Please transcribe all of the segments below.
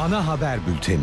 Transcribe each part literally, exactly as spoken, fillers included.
Ana haber bülteni.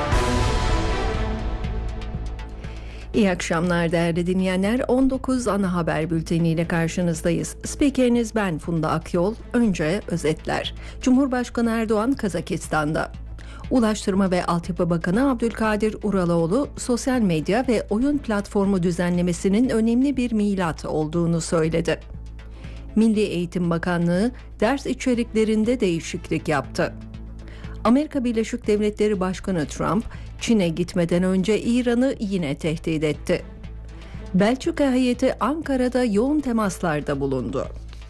İyi akşamlar değerli dinleyenler. on dokuz ana haber bülteniyle karşınızdayız. Spikeriniz ben Funda Akyol. Önce özetler. Cumhurbaşkanı Erdoğan Kazakistan'da. Ulaştırma ve Altyapı Bakanı Abdülkadir Uraloğlu, sosyal medya ve oyun platformu düzenlemesinin önemli bir milat olduğunu söyledi. Milli Eğitim Bakanlığı ders içeriklerinde değişiklik yaptı. Amerika Birleşik Devletleri Başkanı Trump, Çin'e gitmeden önce İran'ı yine tehdit etti. Belçika heyeti Ankara'da yoğun temaslarda bulundu.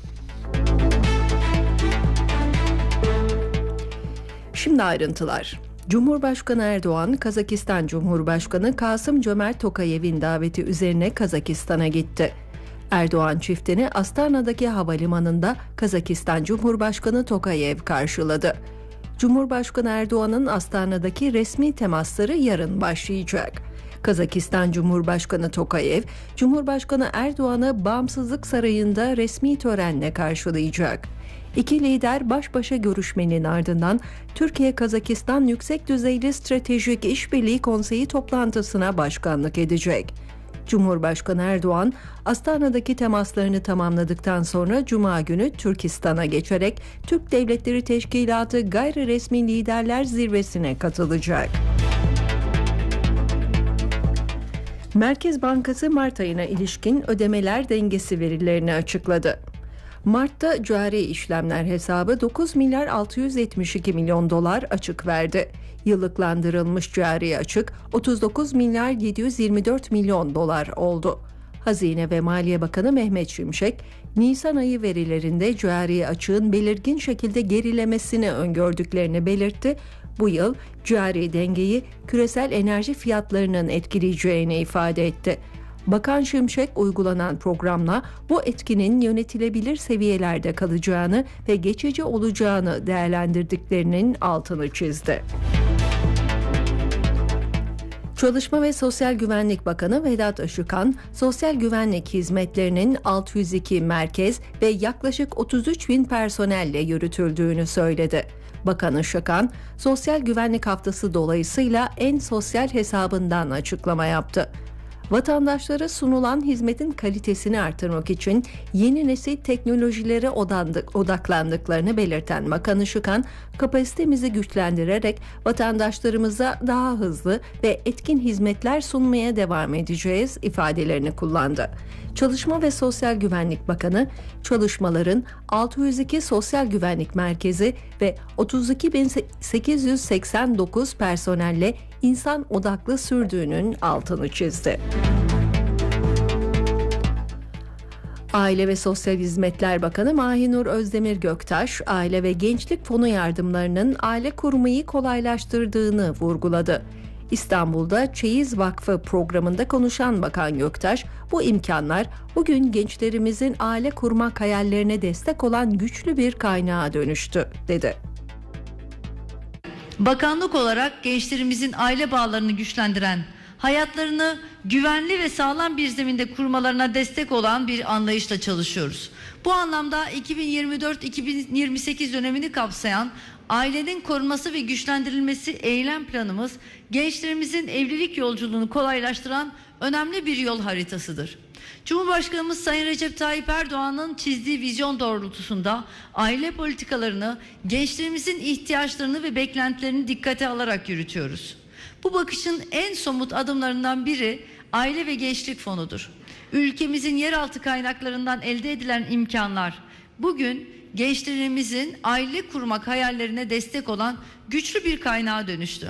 Şimdi ayrıntılar. Cumhurbaşkanı Erdoğan, Kazakistan Cumhurbaşkanı Kasım-Cömert Tokayev'in daveti üzerine Kazakistan'a gitti. Erdoğan çiftini Astana'daki havalimanında Kazakistan Cumhurbaşkanı Tokayev karşıladı. Cumhurbaşkanı Erdoğan'ın Astana'daki resmi temasları yarın başlayacak. Kazakistan Cumhurbaşkanı Tokayev, Cumhurbaşkanı Erdoğan'ı Bağımsızlık Sarayı'nda resmi törenle karşılayacak. İki lider baş başa görüşmenin ardından Türkiye-Kazakistan Yüksek Düzeyli Stratejik İşbirliği Konseyi toplantısına başkanlık edecek. Cumhurbaşkanı Erdoğan, Astana'daki temaslarını tamamladıktan sonra Cuma günü Türkistan'a geçerek Türk Devletleri Teşkilatı Gayri Resmi Liderler Zirvesi'ne katılacak. Merkez Bankası Mart ayına ilişkin ödemeler dengesi verilerini açıkladı. Mart'ta cari işlemler hesabı dokuz milyar altı yüz yetmiş iki milyon dolar açık verdi. Yıllıklandırılmış cari açık otuz dokuz milyar yedi yüz yirmi dört milyon dolar oldu. Hazine ve Maliye Bakanı Mehmet Şimşek, Nisan ayı verilerinde cari açığın belirgin şekilde gerilemesini öngördüklerini belirtti. Bu yıl cari dengeyi küresel enerji fiyatlarının etkileyeceğini ifade etti. Bakan Şimşek, uygulanan programla bu etkinin yönetilebilir seviyelerde kalacağını ve geçici olacağını değerlendirdiklerinin altını çizdi. Çalışma ve Sosyal Güvenlik Bakanı Vedat Işıkhan, sosyal güvenlik hizmetlerinin altı yüz iki merkez ve yaklaşık otuz üç bin personelle yürütüldüğünü söyledi. Bakan Işıkhan, Sosyal Güvenlik Haftası dolayısıyla en sosyal hesabından açıklama yaptı. Vatandaşlara sunulan hizmetin kalitesini artırmak için yeni nesil teknolojilere odaklandıklarını belirten Bakan Işıkhan, kapasitemizi güçlendirerek vatandaşlarımıza daha hızlı ve etkin hizmetler sunmaya devam edeceğiz ifadelerini kullandı. Çalışma ve Sosyal Güvenlik Bakanı, çalışmaların altı yüz iki Sosyal Güvenlik Merkezi ve otuz iki bin sekiz yüz seksen dokuz personelle insan odaklı sürdüğünün altını çizdi. Aile ve Sosyal Hizmetler Bakanı Mahinur Özdemir Göktaş, Aile ve Gençlik Fonu yardımlarının aile kurmayı kolaylaştırdığını vurguladı. İstanbul'da Çeyiz Vakfı programında konuşan Bakan Göktaş, bu imkanlar bugün gençlerimizin aile kurmak hayallerine destek olan güçlü bir kaynağa dönüştü, dedi. Bakanlık olarak gençlerimizin aile bağlarını güçlendiren, hayatlarını güvenli ve sağlam bir zeminde kurmalarına destek olan bir anlayışla çalışıyoruz. Bu anlamda iki bin yirmi dört iki bin yirmi sekiz dönemini kapsayan ailenin korunması ve güçlendirilmesi eylem planımız, gençlerimizin evlilik yolculuğunu kolaylaştıran önemli bir yol haritasıdır. Cumhurbaşkanımız Sayın Recep Tayyip Erdoğan'ın çizdiği vizyon doğrultusunda aile politikalarını, gençlerimizin ihtiyaçlarını ve beklentilerini dikkate alarak yürütüyoruz. Bu bakışın en somut adımlarından biri Aile ve Gençlik Fonu'dur. Ülkemizin yeraltı kaynaklarından elde edilen imkanlar bugün gençlerimizin aile kurmak hayallerine destek olan güçlü bir kaynağa dönüştü.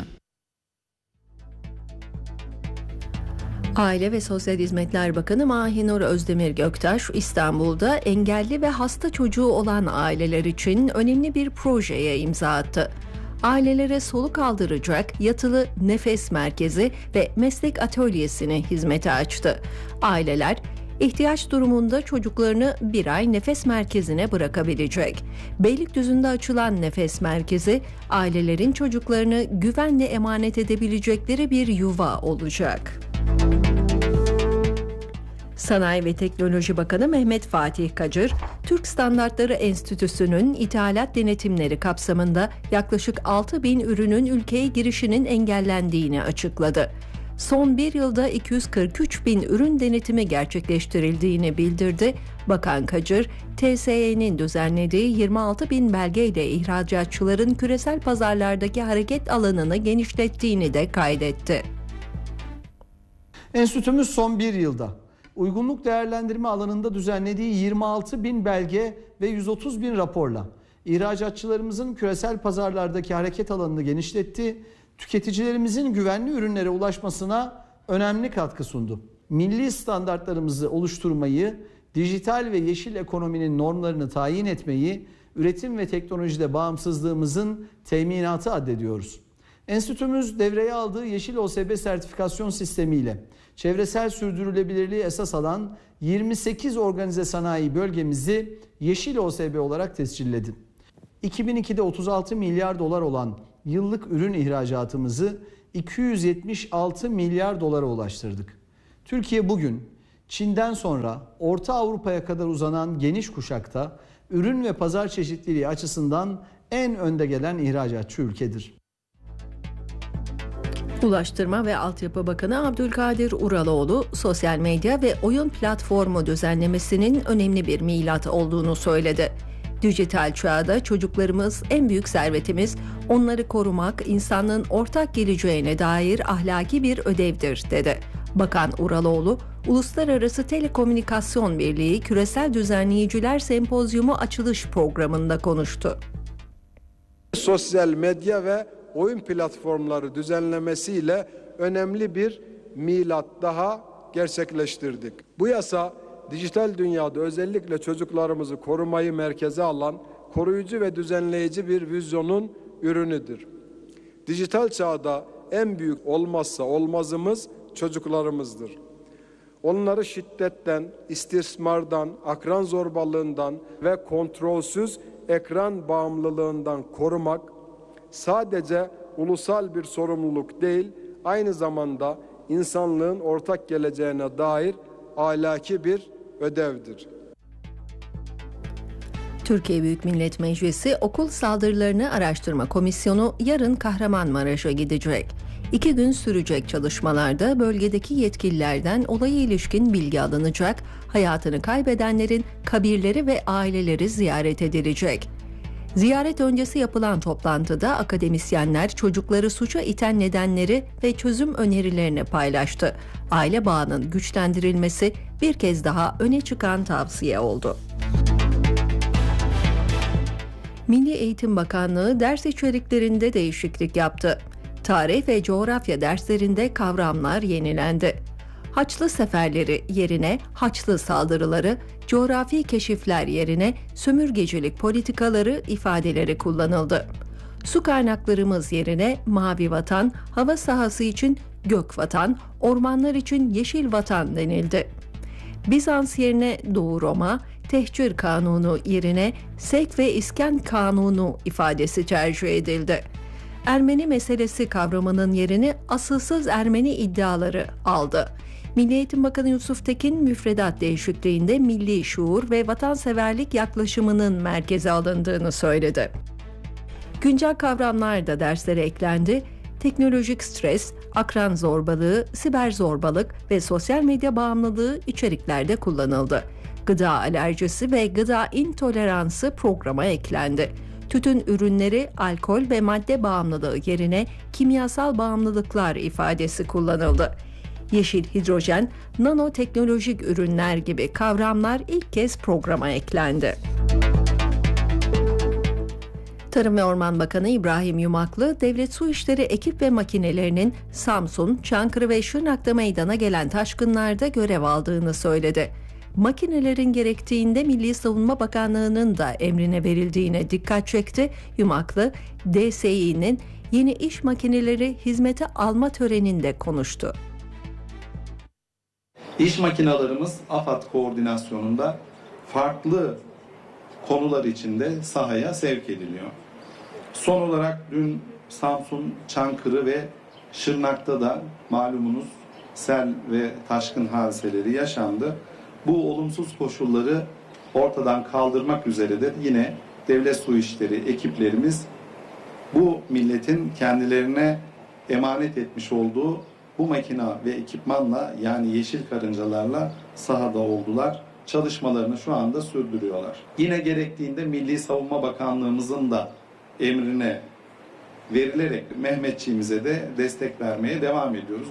Aile ve Sosyal Hizmetler Bakanı Mahinur Özdemir Göktaş, İstanbul'da engelli ve hasta çocuğu olan aileler için önemli bir projeye imza attı. Ailelere soluk aldıracak yatılı nefes merkezi ve meslek atölyesini hizmete açtı. Aileler, ihtiyaç durumunda çocuklarını bir ay nefes merkezine bırakabilecek. Beylikdüzü'nde açılan nefes merkezi, ailelerin çocuklarını güvenle emanet edebilecekleri bir yuva olacak. Sanayi ve Teknoloji Bakanı Mehmet Fatih Kacır, Türk Standartları Enstitüsü'nün ithalat denetimleri kapsamında yaklaşık altı bin ürünün ülkeye girişinin engellendiğini açıkladı. Son bir yılda iki yüz kırk üç bin ürün denetimi gerçekleştirildiğini bildirdi. Bakan Kacır, T S E'nin düzenlediği yirmi altı bin belgeyle ihracatçıların küresel pazarlardaki hareket alanını genişlettiğini de kaydetti. Enstitümüz son bir yılda uygunluk değerlendirme alanında düzenlediği yirmi altı bin belge ve yüz otuz bin raporla ihracatçılarımızın küresel pazarlardaki hareket alanını genişletti, tüketicilerimizin güvenli ürünlere ulaşmasına önemli katkı sundu. Milli standartlarımızı oluşturmayı, dijital ve yeşil ekonominin normlarını tayin etmeyi, üretim ve teknolojide bağımsızlığımızın teminatı addediyoruz. Enstitümüz devreye aldığı Yeşil O S B sertifikasyon sistemiyle çevresel sürdürülebilirliği esas alan yirmi sekiz organize sanayi bölgemizi Yeşil O S B olarak tescilledi. iki bin ikide otuz altı milyar dolar olan yıllık ürün ihracatımızı iki yüz yetmiş altı milyar dolara ulaştırdık. Türkiye bugün Çin'den sonra Orta Avrupa'ya kadar uzanan geniş kuşakta ürün ve pazar çeşitliliği açısından en önde gelen ihracatçı ülkedir. Ulaştırma ve Altyapı Bakanı Abdülkadir Uraloğlu, sosyal medya ve oyun platformu düzenlemesinin önemli bir milat olduğunu söyledi. Dijital çağda çocuklarımız en büyük servetimiz, onları korumak insanlığın ortak geleceğine dair ahlaki bir ödevdir, dedi. Bakan Uraloğlu, Uluslararası Telekomünikasyon Birliği Küresel Düzenleyiciler Sempozyumu açılış programında konuştu. Sosyal medya ve oyun platformları düzenlemesiyle önemli bir milat daha gerçekleştirdik. Bu yasa dijital dünyada özellikle çocuklarımızı korumayı merkeze alan koruyucu ve düzenleyici bir vizyonun ürünüdür. Dijital çağda en büyük olmazsa olmazımız çocuklarımızdır. Onları şiddetten, istismardan, akran zorbalığından ve kontrolsüz ekran bağımlılığından korumak sadece ulusal bir sorumluluk değil, aynı zamanda insanlığın ortak geleceğine dair ahlaki bir ödevdir. Türkiye Büyük Millet Meclisi Okul Saldırılarını Araştırma Komisyonu yarın Kahramanmaraş'a gidecek. İki gün sürecek çalışmalarda bölgedeki yetkililerden olaya ilişkin bilgi alınacak, hayatını kaybedenlerin kabirleri ve aileleri ziyaret edilecek. Ziyaret öncesi yapılan toplantıda akademisyenler çocukları suça iten nedenleri ve çözüm önerilerini paylaştı. Aile bağının güçlendirilmesi bir kez daha öne çıkan tavsiye oldu. Milli Eğitim Bakanlığı ders içeriklerinde değişiklik yaptı. Tarih ve coğrafya derslerinde kavramlar yenilendi. Haçlı seferleri yerine Haçlı saldırıları, coğrafi keşifler yerine sömürgecilik politikaları ifadeleri kullanıldı. Su kaynaklarımız yerine mavi vatan, hava sahası için gök vatan, ormanlar için yeşil vatan denildi. Bizans yerine Doğu Roma, tehcir kanunu yerine Sevk ve İskan kanunu ifadesi tercih edildi. Ermeni meselesi kavramının yerini asılsız Ermeni iddiaları aldı. Milli Eğitim Bakanı Yusuf Tekin müfredat değişikliğinde milli şuur ve vatanseverlik yaklaşımının merkeze alındığını söyledi. Güncel kavramlar da derslere eklendi. Teknolojik stres, akran zorbalığı, siber zorbalık ve sosyal medya bağımlılığı içeriklerde kullanıldı. Gıda alerjisi ve gıda intoleransı programa eklendi. Tütün ürünleri, alkol ve madde bağımlılığı yerine kimyasal bağımlılıklar ifadesi kullanıldı. Yeşil hidrojen, nanoteknolojik ürünler gibi kavramlar ilk kez programa eklendi. Tarım ve Orman Bakanı İbrahim Yumaklı, Devlet Su İşleri ekip ve makinelerinin Samsun, Çankırı ve Şırnak'ta meydana gelen taşkınlarda görev aldığını söyledi. Makinelerin gerektiğinde Milli Savunma Bakanlığı'nın da emrine verildiğine dikkat çekti. Yumaklı, D S İ'nin yeni iş makineleri hizmete alma töreninde konuştu. İş makinalarımız AFAD koordinasyonunda farklı konular içinde sahaya sevk ediliyor. Son olarak dün Samsun, Çankırı ve Şırnak'ta da malumunuz sel ve taşkın hadiseleri yaşandı. Bu olumsuz koşulları ortadan kaldırmak üzeredir. Yine devlet su işleri ekiplerimiz bu milletin kendilerine emanet etmiş olduğu bu makina ve ekipmanla, yani yeşil karıncalarla sahada oldular. Çalışmalarını şu anda sürdürüyorlar. Yine gerektiğinde Milli Savunma Bakanlığımızın da emrine verilerek Mehmetçiğimize de destek vermeye devam ediyoruz.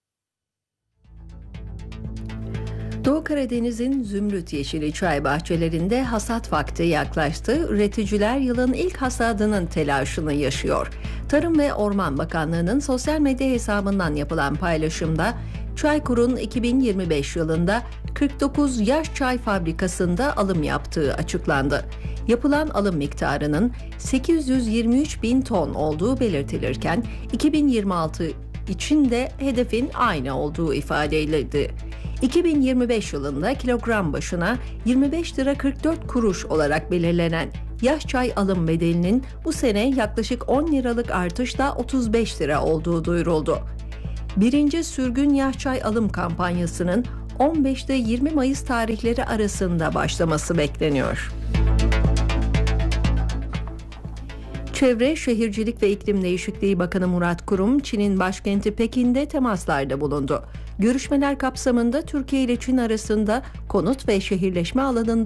Doğu Karadeniz'in zümrüt yeşili çay bahçelerinde hasat vakti yaklaştı. Üreticiler yılın ilk hasadının telaşını yaşıyor. Tarım ve Orman Bakanlığı'nın sosyal medya hesabından yapılan paylaşımda Çaykur'un iki bin yirmi beş yılında kırk dokuz yaş çay fabrikasında alım yaptığı açıklandı. Yapılan alım miktarının sekiz yüz yirmi üç bin ton olduğu belirtilirken iki bin yirmi altı için de hedefin aynı olduğu ifade edildi. iki bin yirmi beş yılında kilogram başına yirmi beş lira kırk dört kuruş olarak belirlenen yaş çay alım bedelinin bu sene yaklaşık on liralık artışla otuz beş lira olduğu duyuruldu. Birinci sürgün yaş çay alım kampanyasının on beşte yirmi Mayıs tarihleri arasında başlaması bekleniyor. Çevre, Şehircilik ve İklim Değişikliği Bakanı Murat Kurum, Çin'in başkenti Pekin'de temaslarda bulundu. Görüşmeler kapsamında Türkiye ile Çin arasında konut ve şehirleşme alanında